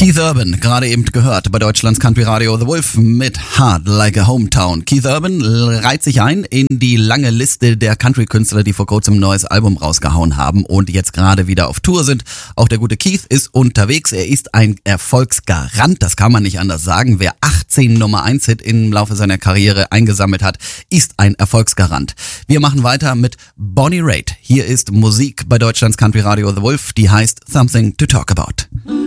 Keith Urban, gerade eben gehört bei Deutschlands Country Radio The Wolf mit Hard Like a Hometown. Keith Urban reiht sich ein in die lange Liste der Country-Künstler, die vor kurzem ein neues Album rausgehauen haben und jetzt gerade wieder auf Tour sind. Auch der gute Keith ist unterwegs. Er ist ein Erfolgsgarant, das kann man nicht anders sagen. Wer 18 Nummer 1 Hit im Laufe seiner Karriere eingesammelt hat, ist ein Erfolgsgarant. Wir machen weiter mit Bonnie Raitt. Hier ist Musik bei Deutschlands Country Radio The Wolf, die heißt Something to Talk About.